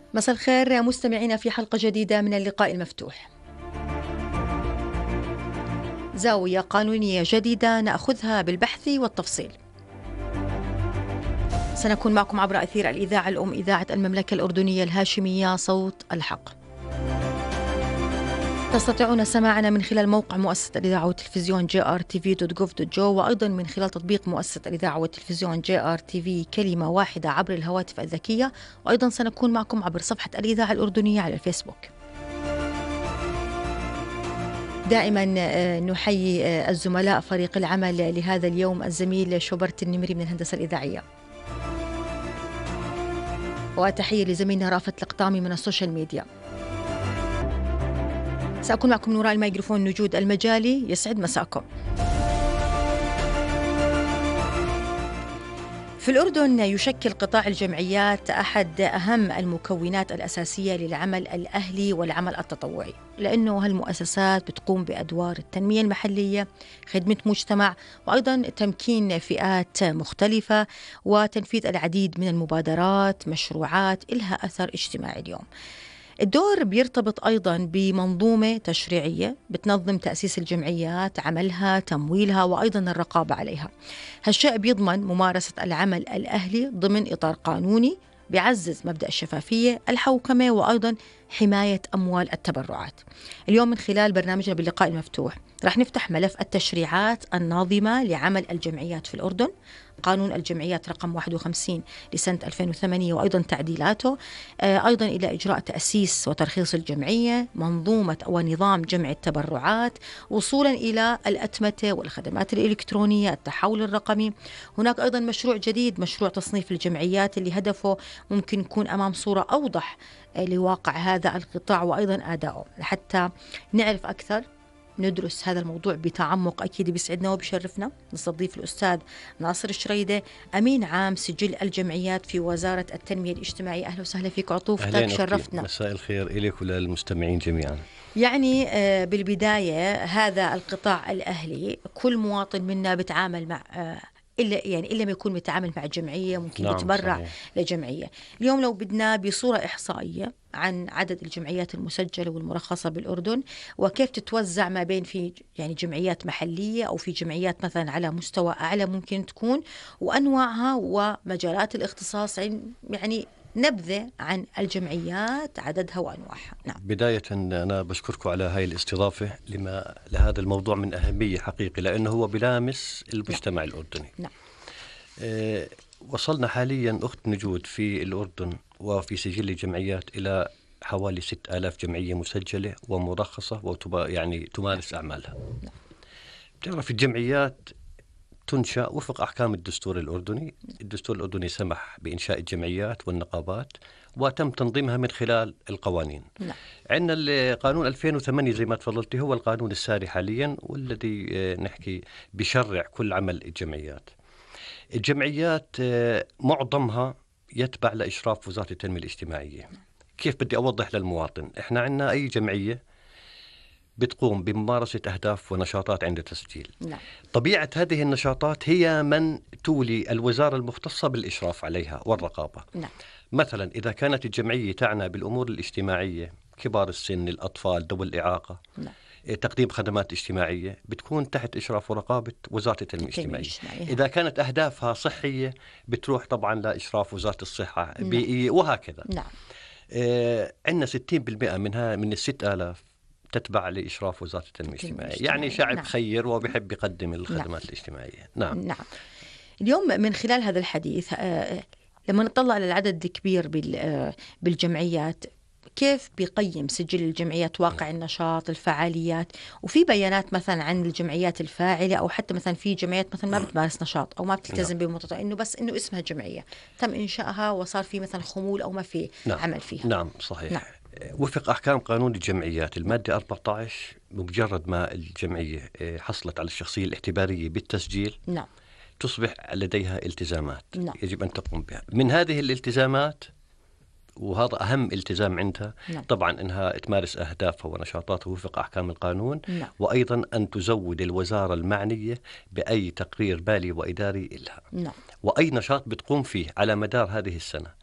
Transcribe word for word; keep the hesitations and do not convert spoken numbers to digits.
مساء الخير مستمعينا في حلقة جديدة من اللقاء المفتوح. زاوية قانونية جديدة نأخذها بالبحث والتفصيل. سنكون معكم عبر أثير الإذاعة الأم إذاعة المملكة الأردنية الهاشمية صوت الحق. تستطيعون سماعنا من خلال موقع مؤسسة الإذاعة والتلفزيون جي آر تي في دوت جوف دوت جو، وأيضا من خلال تطبيق مؤسسة الإذاعة والتلفزيون جي آر تي في كلمة واحدة عبر الهواتف الذكية، وأيضا سنكون معكم عبر صفحة الإذاعة الأردنية على الفيسبوك. دائما نحيي الزملاء فريق العمل لهذا اليوم، الزميل شوبرت النمري من الهندسة الإذاعية، وتحية لزميلنا رافت القطامي من السوشيال ميديا. سأكون معكم من وراء الميكروفون نجود المجالي. يسعد مساكم. في الأردن يشكل قطاع الجمعيات أحد أهم المكونات الأساسية للعمل الأهلي والعمل التطوعي، لأنه هالمؤسسات بتقوم بأدوار التنمية المحلية، خدمة مجتمع، وأيضا تمكين فئات مختلفة، وتنفيذ العديد من المبادرات مشروعات إلها أثر اجتماعي. اليوم الدور بيرتبط أيضاً بمنظومة تشريعية بتنظم تأسيس الجمعيات، عملها، تمويلها، وأيضاً الرقابة عليها. هالشيء بيضمن ممارسة العمل الأهلي ضمن إطار قانوني بيعزز مبدأ الشفافية، الحوكمة، وأيضاً حماية أموال التبرعات. اليوم من خلال برنامجنا باللقاء المفتوح رح نفتح ملف التشريعات الناظمة لعمل الجمعيات في الأردن، قانون الجمعيات رقم واحد وخمسين لسنة ألفين وثمانية وأيضا تعديلاته، أيضا إلى إجراء تأسيس وترخيص الجمعية، منظومة ونظام جمع التبرعات، وصولا إلى الأتمتة والخدمات الإلكترونية، التحول الرقمي. هناك أيضا مشروع جديد، مشروع تصنيف الجمعيات، اللي هدفه ممكن يكون أمام صورة أوضح لواقع هذا القطاع وأيضا أدائه. لحتى نعرف أكثر ندرس هذا الموضوع بتعمق، أكيد بيسعدنا وبيشرفنا نستضيف الأستاذ ناصر الشريدة، أمين عام سجل الجمعيات في وزارة التنمية الاجتماعية. أهلا وسهلا فيك عطوفتك، شرفتنا. مساء الخير إليك وللمستمعين جميعا. يعني بالبداية هذا القطاع الأهلي كل مواطن منا بتعامل مع إلا يعني إلا ما يكون متعامل مع جمعية، ممكن نعم يتبرع صحيح. لجمعية. اليوم لو بدنا بصورة إحصائية عن عدد الجمعيات المسجلة والمرخصة بالأردن، وكيف تتوزع ما بين في يعني جمعيات محلية أو في جمعيات مثلا على مستوى أعلى ممكن تكون، وأنواعها ومجالات الاختصاص، يعني نبذة عن الجمعيات عددها وأنواعها. نعم. بداية أنا بشكركم على هاي الاستضافة لما لهذا الموضوع من أهمية حقيقي، لأنه هو بلامس المجتمع نعم. الأردني. نعم. أه وصلنا حاليا أخت نجود في الأردن وفي سجل الجمعيات إلى حوالي ستة آلاف جمعية مسجلة ومرخصة وتبا يعني تمارس أعمالها. نعم. بتعرف الجمعيات تنشأ وفق أحكام الدستور الأردني. الدستور الأردني سمح بإنشاء الجمعيات والنقابات وتم تنظيمها من خلال القوانين. نعم. عندنا قانون ألفين وثمانية زي ما تفضلتي هو القانون الساري حاليا، والذي نحكي بشرع كل عمل الجمعيات. الجمعيات معظمها يتبع لإشراف وزارة التنمية الاجتماعية. كيف بدي أوضح للمواطن؟ إحنا عندنا أي جمعية بتقوم بممارسة أهداف ونشاطات عند تسجيل. نعم. طبيعة هذه النشاطات هي من تولي الوزارة المختصة بالإشراف عليها والرقابة. نعم. مثلا إذا كانت الجمعية تعنى بالأمور الاجتماعية، كبار السن، الأطفال، ذوي الإعاقة، نعم. تقديم خدمات اجتماعية، بتكون تحت إشراف ورقابة وزارة التنمية الاجتماعية. إذا كانت أهدافها صحية بتروح طبعا لإشراف وزارة الصحة. نعم. بيئية وهكذا. نعم. آه عندنا ستين بالمئة منها من الستة آلاف تتبع لإشراف وزارة التنمية الاجتماعية، يعني شعب نعم. خير وبيحب يقدم الخدمات نعم. الاجتماعية. نعم. نعم. اليوم من خلال هذا الحديث آه لما نطلع على العدد الكبير بالجمعيات، كيف بيقيم سجل الجمعيات واقع النشاط، الفعاليات، وفي بيانات مثلا عن الجمعيات الفاعلة، أو حتى مثلا في جمعيات مثلا ما بتمارس نشاط أو ما بتلتزم بمطلق، إنه بس إنه اسمها جمعية تم إنشائها وصار في مثلا خمول أو ما في نعم. عمل فيها. نعم صحيح. نعم. وفق أحكام قانون الجمعيات المادة أربعة عشر، بمجرد ما الجمعية حصلت على الشخصية الاعتبارية بالتسجيل نعم. تصبح لديها التزامات نعم. يجب أن تقوم بها. من هذه الالتزامات، وهذا أهم التزام عندها نعم. طبعا أنها تمارس أهدافها ونشاطاتها وفق أحكام القانون نعم. وأيضا أن تزود الوزارة المعنية بأي تقرير مالي وإداري لها نعم. وأي نشاط بتقوم فيه على مدار هذه السنة